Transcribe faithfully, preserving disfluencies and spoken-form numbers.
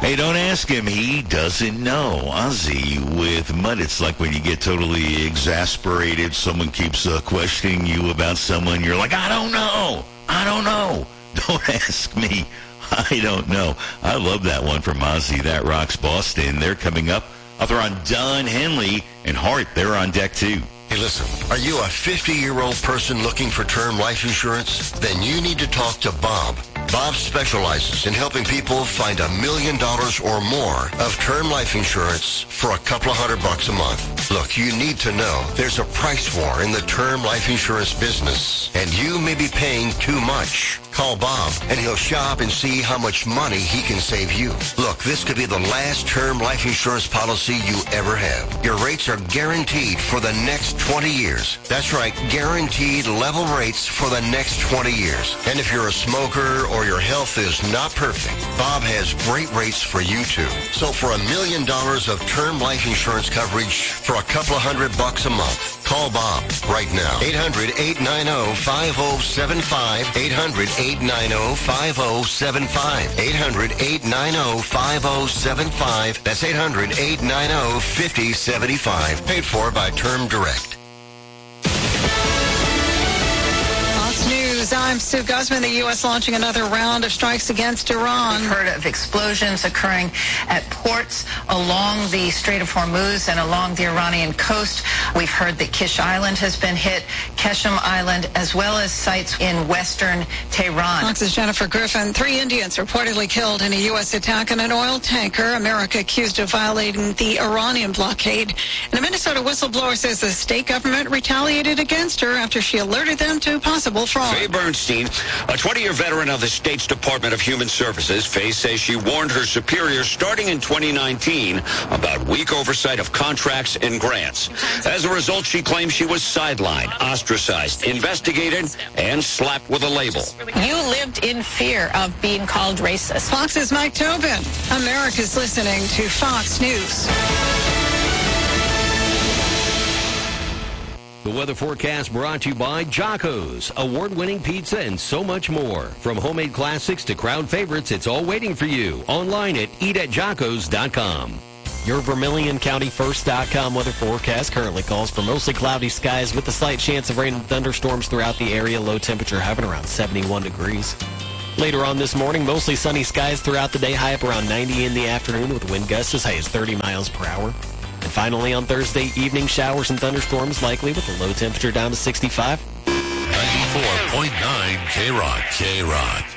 Hey, don't ask him. He doesn't know. Ozzy with Mud. It's like when you get totally exasperated. Someone keeps uh, questioning you about someone. You're like, I don't know. I don't know. Don't ask me. I don't know. I love that one from Ozzy. That rocks Boston. They're coming up. Oh, they're on Don Henley and Hart. They're on deck, too. Hey, listen, are you a fifty-year-old person looking for term life insurance? Then you need to talk to Bob. Bob specializes in helping people find a million dollars or more of term life insurance for a couple of hundred bucks a month. Look, you need to know there's a price war in the term life insurance business, and you may be paying too much. Call Bob, and he'll shop and see how much money he can save you. Look, this could be the last term life insurance policy you ever have. Your rates are guaranteed for the next twenty years. That's right, guaranteed level rates for the next twenty years. And if you're a smoker or your health is not perfect, Bob has great rates for you too. So for a million dollars of term life insurance coverage for a couple of hundred bucks a month, call Bob right now. eight hundred, eight nine zero, five zero seven five. eight hundred, eight nine zero, five zero seven five. eight hundred, eight nine zero, five zero seven five. That's eight hundred, eight nine zero, five zero seven five. Paid for by Term Direct. I'm Sue Guzman. The U S launching another round of strikes against Iran. We've heard of explosions occurring at ports along the Strait of Hormuz and along the Iranian coast. We've heard that Kish Island has been hit, Keshem Island, as well as sites in western Tehran. Fox's Jennifer Griffin. Three Indians reportedly killed in a U S attack on an oil tanker. America accused of violating the Iranian blockade. And a Minnesota whistleblower says the state government retaliated against her after she alerted them to possible fraud. Faye Bernstein, a twenty-year veteran of the state's Department of Human Services, Faye says she warned her superiors starting in twenty nineteen about weak oversight of contracts and grants. As a result, she claims she was sidelined, ostracized, investigated, and slapped with a label. You lived in fear of being called racist. Fox's Mike Tobin. America's listening to Fox News. The weather forecast brought to you by Jocko's, award-winning pizza and so much more. From homemade classics to crowd favorites, it's all waiting for you. Online at eat at jockos dot com. Your Vermilion County First dot com weather forecast currently calls for mostly cloudy skies with a slight chance of rain and thunderstorms throughout the area. Low temperature having around seventy-one degrees. Later on this morning, mostly sunny skies throughout the day, high up around ninety in the afternoon with wind gusts as high as thirty miles per hour. And finally on Thursday evening, showers and thunderstorms likely with a low temperature down to sixty-five. ninety-four point nine K-Rock. K-Rock.